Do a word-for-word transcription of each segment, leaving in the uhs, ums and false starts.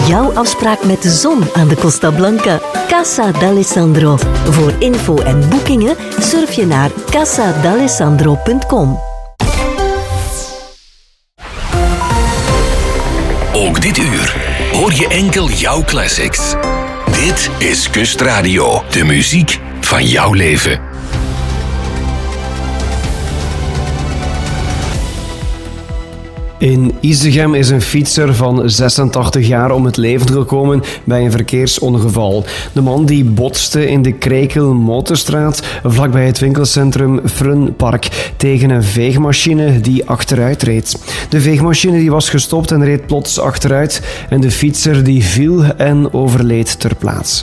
jouw afspraak met de zon aan de Costa Blanca. Casa d'Alessandro. Voor info en boekingen surf je naar casa d'alessandro punt com. Ook dit uur hoor je enkel jouw classics. Dit is Kustradio, de muziek van jouw leven. In Isegem is een fietser van zesentachtig jaar om het leven gekomen bij een verkeersongeval. De man die botste in de Krekel Motorstraat vlakbij het winkelcentrum Frunpark tegen een veegmachine die achteruit reed. De veegmachine die was gestopt en reed plots achteruit en de fietser die viel en overleed ter plaatse.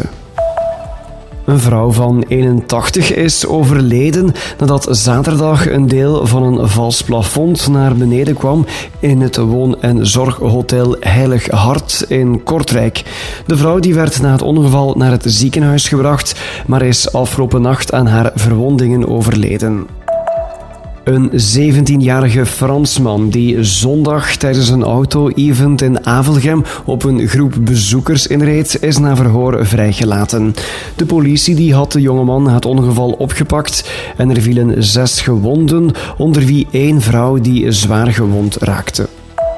Een vrouw van eenentachtig is overleden nadat zaterdag een deel van een vals plafond naar beneden kwam in het woon- en zorghotel Heilig Hart in Kortrijk. De vrouw die werd na het ongeval naar het ziekenhuis gebracht, maar is afgelopen nacht aan haar verwondingen overleden. Een zeventienjarige Fransman die zondag tijdens een auto-event in Avelgem op een groep bezoekers inreed, is na verhoor vrijgelaten. De politie die had de jongeman na het ongeval opgepakt en er vielen zes gewonden, onder wie één vrouw die zwaar gewond raakte.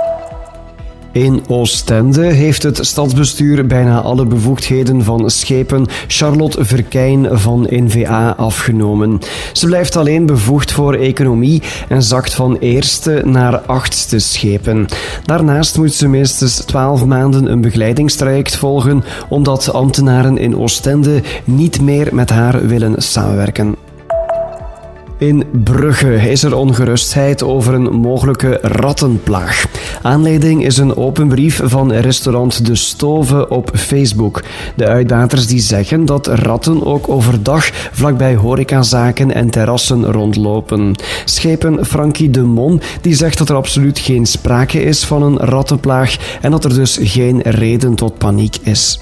In Oostende heeft het stadsbestuur bijna alle bevoegdheden van schepen Charlotte Verkeijn van N V A afgenomen. Ze blijft alleen bevoegd voor economie en zakt van eerste naar achtste schepen. Daarnaast moet ze minstens twaalf maanden een begeleidingstraject volgen, omdat ambtenaren in Oostende niet meer met haar willen samenwerken. In Brugge is er ongerustheid over een mogelijke rattenplaag. Aanleiding is een open brief van restaurant De Stove op Facebook. De uitbaters die zeggen dat ratten ook overdag vlakbij horecazaken en terrassen rondlopen. Schepen Frankie de Mon die zegt dat er absoluut geen sprake is van een rattenplaag en dat er dus geen reden tot paniek is.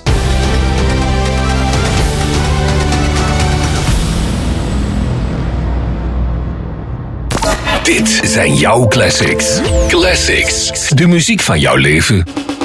Dit zijn jouw classics. Classics, de muziek van jouw leven.